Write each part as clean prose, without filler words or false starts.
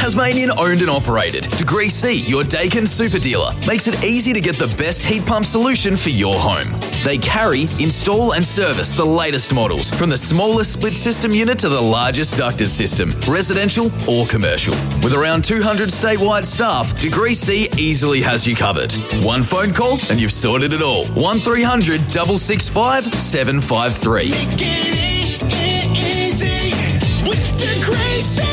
Tasmanian owned and operated. Degree C, your Daikin super dealer, makes it easy to get the best heat pump solution for your home. They carry, install and service the latest models, from the smallest split system unit to the largest ducted system, residential or commercial. With around 200 statewide staff, Degree C easily has you covered. One phone call and you've sorted it all. 1300 665 753. Make it easy with Degree C.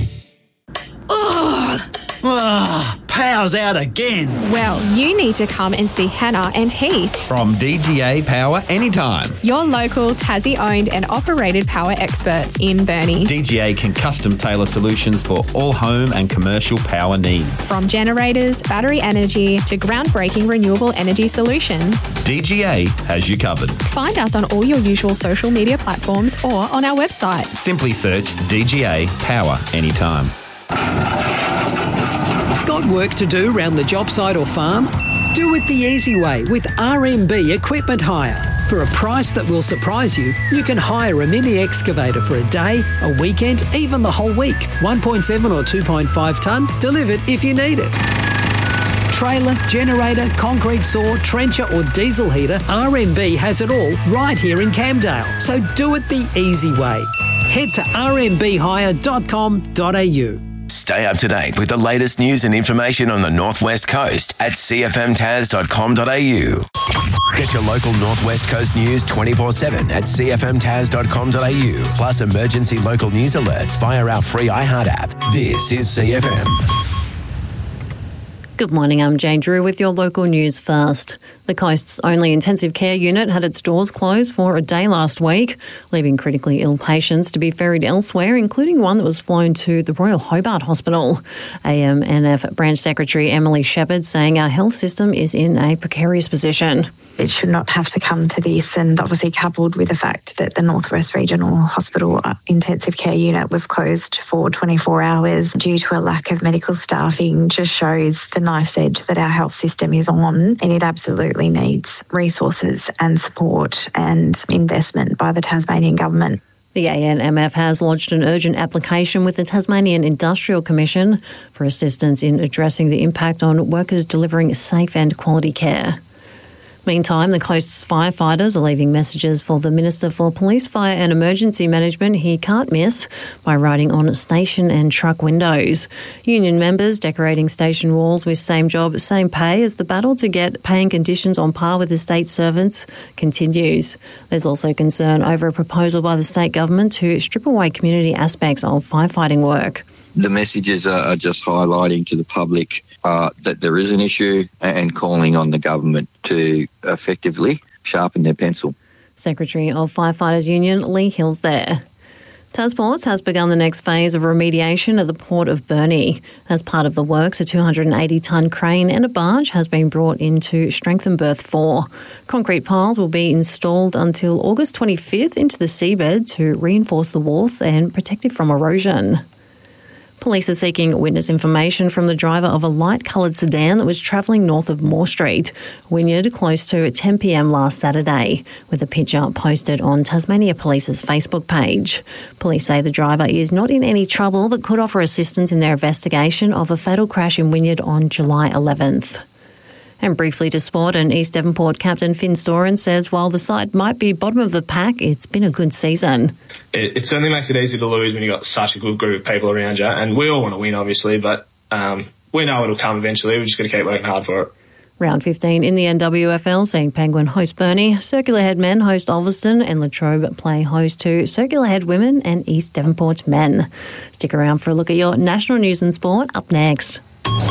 Power's out again. Well, you need to come and see Hannah and Heath, From DGA Power Anytime. your local Tassie-owned and operated power experts in Burnie. DGA can custom tailor solutions for all home and commercial power needs. From generators, battery energy to groundbreaking renewable energy solutions. DGA has you covered. Find us on all your usual social media platforms or on our website. Simply search DGA Power Anytime. Got work to do round the job site or farm? Do it the easy way with RMB Equipment Hire. For a price that will surprise you, you can hire a mini excavator for a day, a weekend, even the whole week. 1.7 or 2.5 tonne, delivered if you need it. Trailer, generator, concrete saw, trencher or diesel heater, RMB has it all right here in Camdale. So do it the easy way. Head to rmbhire.com.au. Stay up to date with the latest news and information on the North West Coast at cfmtas.com.au. Get your local North West Coast news 24/7 at cfmtas.com.au. Plus emergency local news alerts via our free iHeart app. This is CFM. Good morning, I'm Jane Drew with your local news first. The coast's only intensive care unit had its doors closed for a day last week, leaving critically ill patients to be ferried elsewhere, including one that was flown to the Royal Hobart Hospital. AMNF Branch Secretary Emily Shepherd saying our health system is in a precarious position. It should not have to come to this, and obviously coupled with the fact that the North West Regional Hospital intensive care unit was closed for 24 hours due to a lack of medical staffing just shows the knife's edge that our health system is on, and it absolutely needs resources and support and investment by the Tasmanian government. The ANMF has lodged an urgent application with the Tasmanian Industrial Commission for assistance in addressing the impact on workers delivering safe and quality care. Meantime, the coast's firefighters are leaving messages for the Minister for Police, Fire and Emergency Management he can't miss by writing on station and truck windows. Union members decorating station walls with same job, same pay as the battle to get paying conditions on par with the state servants continues. There's also concern over a proposal by the state government to strip away community aspects of firefighting work. The messages are just highlighting to the public that there is an issue and calling on the government to effectively sharpen their pencil. Secretary of Firefighters Union Lee Hills there. Tasports has begun the next phase of remediation at the Port of Burnie. As part of the works, a 280-tonne crane and a barge has been brought in to strengthen Berth 4. Concrete piles will be installed until August 25th into the seabed to reinforce the wharf and protect it from erosion. Police are seeking witness information from the driver of a light-coloured sedan that was travelling north of Moore Street, Wynyard, close to 10 p.m. last Saturday, with a picture posted on Tasmania Police's Facebook page. Police say the driver is not in any trouble but could offer assistance in their investigation of a fatal crash in Wynyard on July 11th. And briefly to sport, and East Devonport captain Finn Storen says while the side might be bottom of the pack, it's been a good season. It certainly makes it easy to lose when you've got such a good group of people around you, and we all want to win, obviously, but we know it'll come eventually. We've just got to keep working hard for it. Round 15 in the NWFL, seeing Penguin host Burnie, Circular Head men host Ulverston, and Latrobe play host to Circular Head women and East Devonport men. Stick around for a look at your national news and sport up next.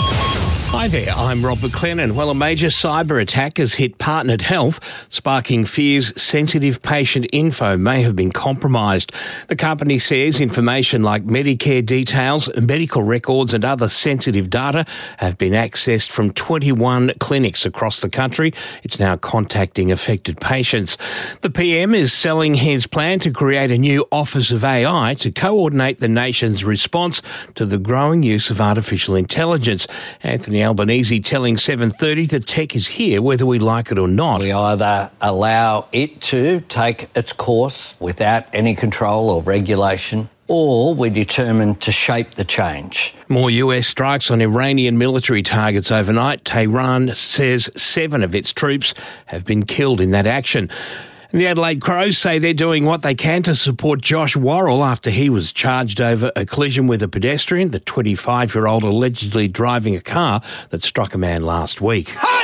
Hi there, I'm Rob McLennan. Well, a major cyber attack has hit Partnered Health, sparking fears sensitive patient info may have been compromised. The company says information like Medicare details, medical records and other sensitive data have been accessed from 21 clinics across the country. It's now contacting affected patients. The PM is selling his plan to create a new Office of AI to coordinate the nation's response to the growing use of artificial intelligence. Anthony Albanese telling 7:30 that tech is here whether we like it or not. We either allow it to take its course without any control or regulation, or we're determined to shape the change. More US strikes on Iranian military targets overnight. Tehran says 7 of its troops have been killed in that action. And the Adelaide Crows say they're doing what they can to support Josh Worrell after he was charged over a collision with a pedestrian, the 25-year-old allegedly driving a car that struck a man last week.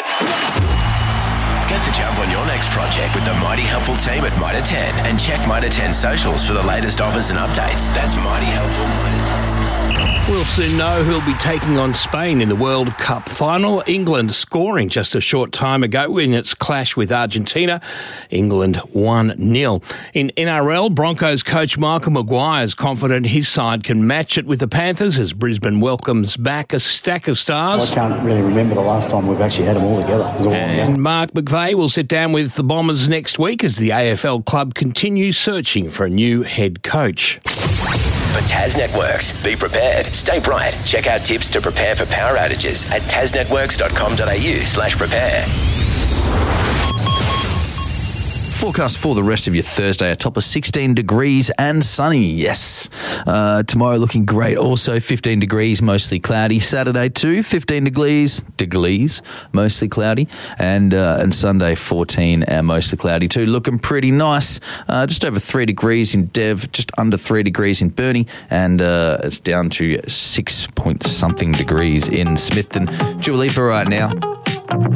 Get the jump on your next project with the Mighty Helpful team at Mitre 10 and check Mitre 10 socials for the latest offers and updates. That's Mighty Helpful. We'll soon know who'll be taking on Spain in the World Cup final. England scoring just a short time ago in its clash with Argentina. England 1-0. In NRL, Broncos coach Michael Maguire is confident his side can match it with the Panthers as Brisbane welcomes back a stack of stars. I can't really remember the last time we've actually had them all together. And Mark McVeigh will sit down with the Bombers next week as the AFL club continues searching for a new head coach. For Tas Networks, be prepared, stay bright. Check out tips to prepare for power outages at tasnetworks.com.au/prepare. Forecast for the rest of your Thursday, a top of 16 degrees and sunny, yes. Tomorrow looking great, also 15 degrees, mostly cloudy. Saturday too, 15 degrees, mostly cloudy. And Sunday 14 and mostly cloudy too. Looking pretty nice. Just over 3 degrees in Dev, just under 3 degrees in Burnie, and it's down to 6 point something degrees in Smithton. Dua Lipa right now.